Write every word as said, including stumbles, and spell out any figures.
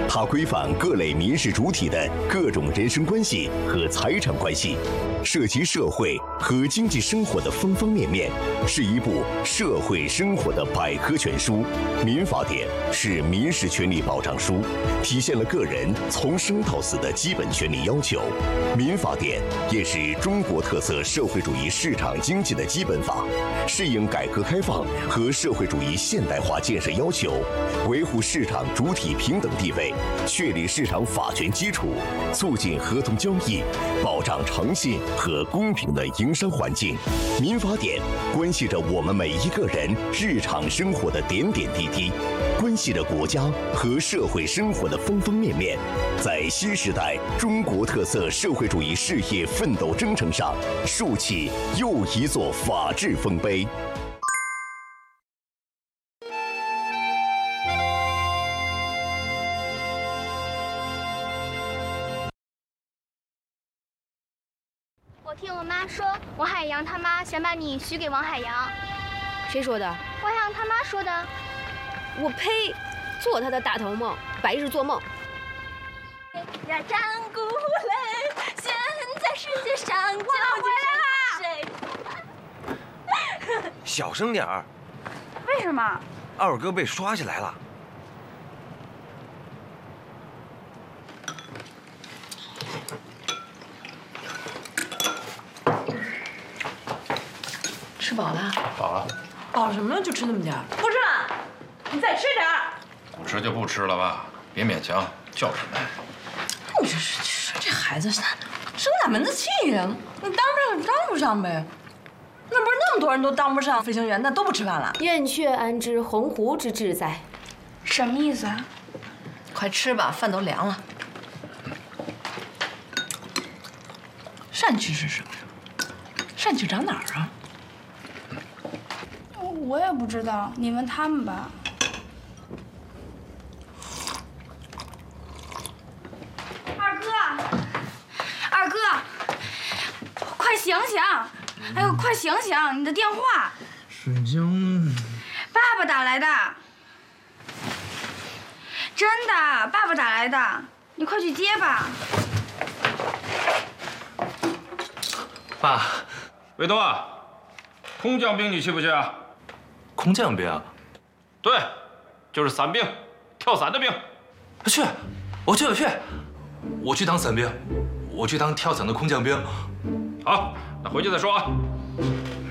它规范各类民事主体的各种人身关系和财产关系，涉及社会和经济生活的方方面面，是一部社会生活的百科全书。民法典是民事权利保障书，体现了个人从生到死的基本权利要求。民法典也是中国特色社会主义市场经济的基本法，适应改革开放和社会主义现代化建设要求，维护市场主体平等地位，确立市场法权基础，促进合同交易，保障诚信和公平的营商环境。民法典关系着我们每一个人日常生活的点点滴滴，关系着国家和社会生活的方方面面。在新时代中国特色社会主义事业奋斗征程上，竖起又一座法治丰碑。 我听我妈说，王海洋他妈想把你许给王海洋。 谁说的？ 王海洋他妈说的。 我呸！做他的大头梦，白日做梦。 呀，战鼓擂，现在世界上究竟是谁？ 小声点儿。 为什么？ 二哥被刷起来了。 吃饱了？ 饱了。 饱什么了？就吃那么点儿？不吃了，你再吃点儿。 不吃就不吃了吧，别勉强，叫什么呀？ 你这是这孩子，他生哪门子气呀？你当不上就当不上呗。那不是那么多人都当不上飞行员，那都不吃饭了？ 燕雀安知鸿鹄之志在？ 什么意思啊？快吃吧，饭都凉了。疝气是什么呀？疝气长哪儿啊？ 我也不知道，你问他们吧。二哥，二哥，快醒醒！哎呦，快醒醒！你的电话。 水晶。 爸爸打来的。真的，爸爸打来的，你快去接吧。 爸， 卫东啊，空降兵你去不去啊？ 空降兵？ 对，就是伞兵，跳伞的兵。 去，我去，我去，我去当伞兵，我去当跳伞的空降兵。 好，那回去再说啊。